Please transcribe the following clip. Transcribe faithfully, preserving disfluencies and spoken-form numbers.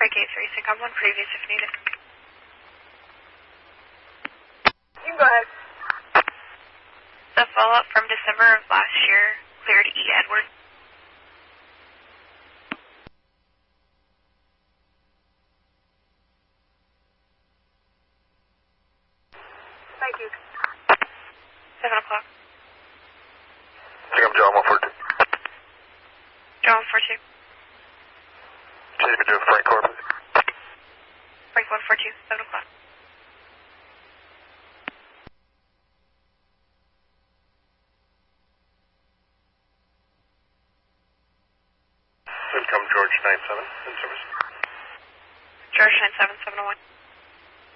Break eight three, sync on one previous if needed. You can go ahead. The follow-up from December of last year, cleared E. Edward. Thank you. seven o'clock. I think I'm John one four two. John one four two. Change me to a Frank Corbin. Break one four two, seven o'clock. Income George nine seven in service. George nine seven, seven oh one.